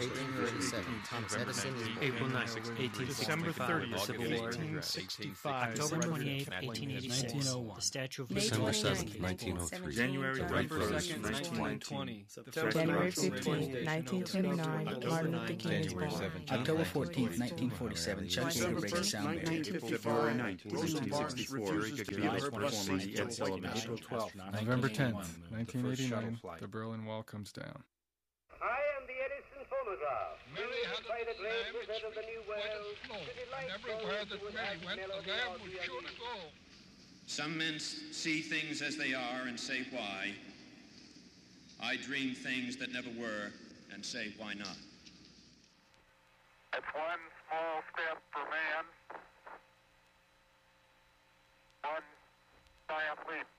1857, Thomas Edison is born. April 9th, 1865. December 30th, Civil War. 1865. October 28th, 1886. 1901. The Statue of May Liberty. December 29th, 7th, 1903. January November 1st, 1920. January 15th, 1929, Martin Luther King is January born. 17th, October 14th, 1947, Chuck Yeager breaks the sound barrier. February 19th, 1964, Gabby performer Ed Sullivan. April 12th, November 10th, 1989, the Berlin Wall comes down. I am the Edison phonograph. Mary had by the a great lamb wizard of the New World. and everywhere that Mary went, the lamb would surely go. Some men see things as they are and say why. I dream things that never were and say why not. It's one small step for man, one giant leap